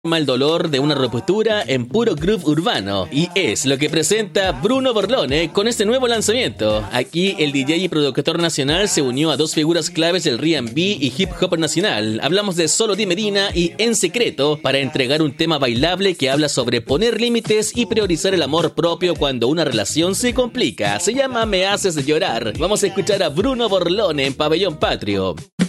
El dolor de una ruptura en puro groove urbano, y es lo que presenta Bruno Borlone con este nuevo lanzamiento. Aquí el DJ y productor nacional se unió a dos figuras claves del R&B y hip hop nacional. Hablamos de Solo Di Medina y En Secreto para entregar un tema bailable que habla sobre poner límites y priorizar el amor propio cuando una relación se complica. Se llama Me Haces Llorar. Vamos a escuchar a Bruno Borlone en Pabellón Patrio.